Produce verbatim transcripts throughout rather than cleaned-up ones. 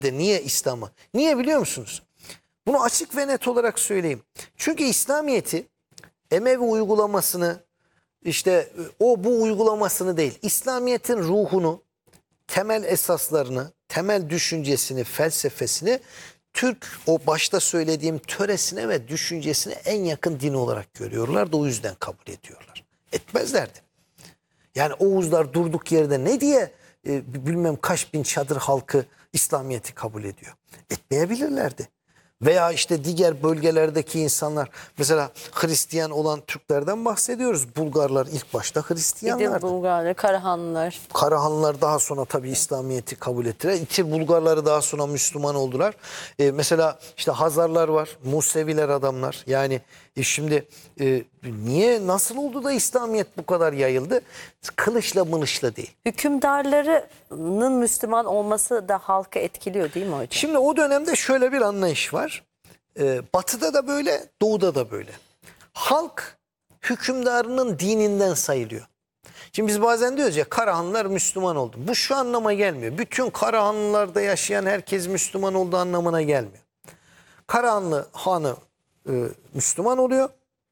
de niye İslam'ı? Niye biliyor musunuz? Bunu açık ve net olarak söyleyeyim. Çünkü İslamiyet'i, Emevi uygulamasını, işte o bu uygulamasını değil, İslamiyet'in ruhunu, temel esaslarını, temel düşüncesini, felsefesini Türk o başta söylediğim töresine ve düşüncesine en yakın din olarak görüyorlar da o yüzden kabul ediyorlar. Etmezlerdi. Yani Oğuzlar durduk yerde ne diye e, bilmem kaç bin çadır halkı İslamiyet'i kabul ediyor. Etmeyebilirlerdi. Veya işte diğer bölgelerdeki insanlar, mesela Hristiyan olan Türklerden bahsediyoruz. Bulgarlar ilk başta Bir de Hristiyanlardı. Bulgarlar, Karahanlılar. Karahanlılar daha sonra tabii İslamiyet'i kabul ettiler. İki Bulgarları daha sonra Müslüman oldular. Ee, mesela işte Hazarlar var, Museviler adamlar. Yani e, şimdi e, niye, nasıl oldu da İslamiyet bu kadar yayıldı? Kılıçla mılıçla değil. Hükümdarlarının Müslüman olması da halkı etkiliyor değil mi hocam? Şimdi o dönemde şöyle bir anlayış var. Ee, batı'da da böyle, doğu'da da böyle. Halk hükümdarının dininden sayılıyor. Şimdi biz bazen diyoruz ya, Karahanlılar Müslüman oldu. Bu şu anlama gelmiyor. Bütün Karahanlılarda yaşayan herkes Müslüman olduğu anlamına gelmiyor. Karahanlı hanı e, Müslüman oluyor.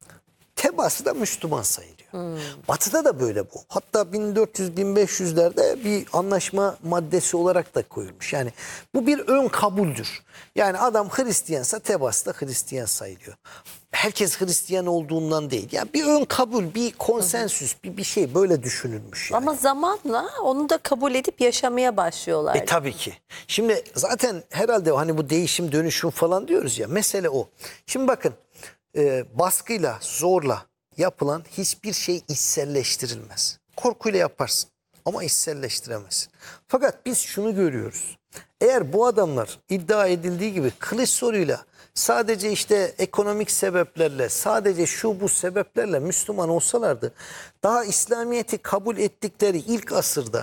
Tebaası da Müslüman sayılıyor. Hmm. Batı'da da böyle bu. Hatta bin dört yüz bin beş yüzlerde bir anlaşma maddesi olarak da koyulmuş. Yani bu bir ön kabuldür. Yani adam Hristiyansa tebaası da Hristiyan sayılıyor. Herkes Hristiyan olduğundan değil. Yani bir ön kabul, bir konsensüs, bir, bir şey böyle düşünülmüş. Yani. Ama zamanla onu da kabul edip yaşamaya başlıyorlar. E tabii ki. Şimdi zaten herhalde hani bu değişim dönüşüm falan diyoruz ya, mesele o. Şimdi bakın e, baskıyla, zorla yapılan hiçbir şey içselleştirilmez. Korkuyla yaparsın ama içselleştiremezsin. Fakat biz şunu görüyoruz. Eğer bu adamlar iddia edildiği gibi kılıç soruyla, sadece işte ekonomik sebeplerle, sadece şu bu sebeplerle Müslüman olsalardı, daha İslamiyet'i kabul ettikleri ilk asırda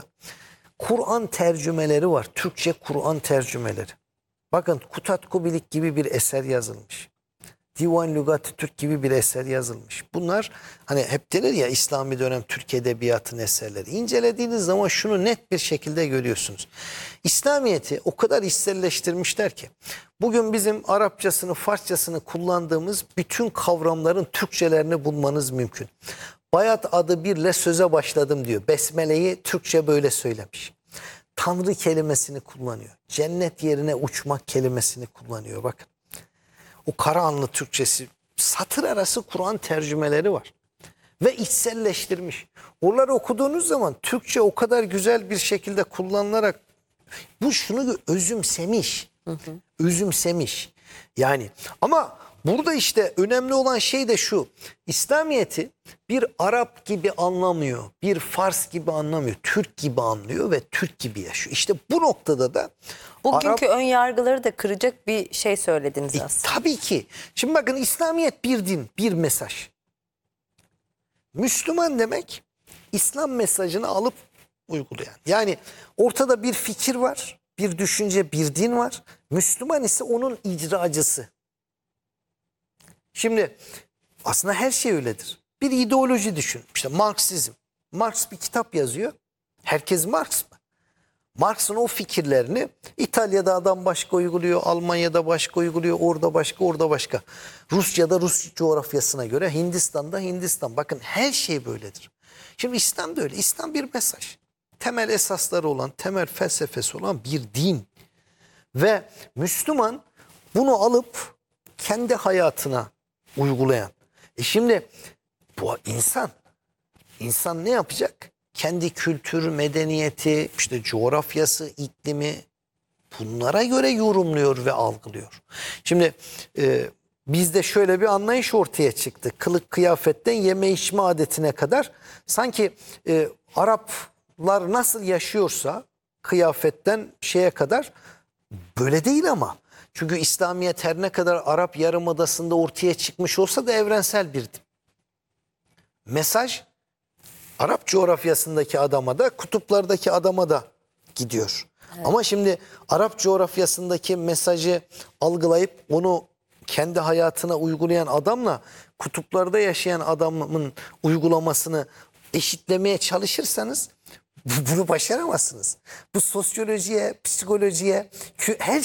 Kur'an tercümeleri var. Türkçe Kur'an tercümeleri. Bakın Kutat Kubilik gibi bir eser yazılmış. Divan Lügat-ı Türk gibi bir eser yazılmış. Bunlar hani hep denir ya, İslami dönem Türk edebiyatının eserleri. İncelediğiniz zaman şunu net bir şekilde görüyorsunuz. İslamiyet'i o kadar içselleştirmişler ki bugün bizim Arapçasını, Farsçasını kullandığımız bütün kavramların Türkçelerini bulmanız mümkün. Bayat adı birle söze başladım diyor. Besmele'yi Türkçe böyle söylemiş. Tanrı kelimesini kullanıyor. Cennet yerine uçmak kelimesini kullanıyor. Bakın. O Karahanlı Türkçesi, satır arası Kur'an tercümeleri var. Ve içselleştirmiş. Onları okuduğunuz zaman Türkçe o kadar güzel bir şekilde kullanılarak bu şunu özümsemiş. Hı hı. Özümsemiş. Yani ama burada işte önemli olan şey de şu. İslamiyet'i bir Arap gibi anlamıyor. Bir Fars gibi anlamıyor. Türk gibi anlıyor ve Türk gibi yaşıyor. İşte bu noktada da bugünkü Arap, ön yargıları da kıracak bir şey söylediniz e, aslında. tabii ki. Şimdi bakın, İslamiyet bir din, bir mesaj. Müslüman demek İslam mesajını alıp uygulayan. Yani ortada bir fikir var, bir düşünce, bir din var. Müslüman ise onun icracısı. Şimdi aslında her şey öyledir. Bir ideoloji düşün. İşte Marksizm. Marx bir kitap yazıyor. Herkes Marx mı? Marx'ın o fikirlerini İtalya'da adam başka uyguluyor, Almanya'da başka uyguluyor, orada başka, orada başka. Rusya'da Rus coğrafyasına göre, Hindistan'da Hindistan. Bakın her şey böyledir. Şimdi İslam da öyle. İslam bir mesaj. Temel esasları olan, temel felsefesi olan bir din. Ve Müslüman bunu alıp kendi hayatına uygulayan. E şimdi bu insan, insan ne yapacak? Kendi kültürü, medeniyeti, işte coğrafyası, iklimi, bunlara göre yorumluyor ve algılıyor. Şimdi e, bizde şöyle bir anlayış ortaya çıktı. Kılık kıyafetten yeme içme adetine kadar sanki e, Araplar nasıl yaşıyorsa kıyafetten şeye kadar böyle değil ama. Çünkü İslamiyet her ne kadar Arap Yarımadası'nda ortaya çıkmış olsa da evrensel bir din. Mesaj Arap coğrafyasındaki adama da, kutuplardaki adama da gidiyor. Evet. Ama şimdi Arap coğrafyasındaki mesajı algılayıp onu kendi hayatına uygulayan adamla kutuplarda yaşayan adamın uygulamasını eşitlemeye çalışırsanız bunu başaramazsınız. Bu sosyolojiye, psikolojiye, her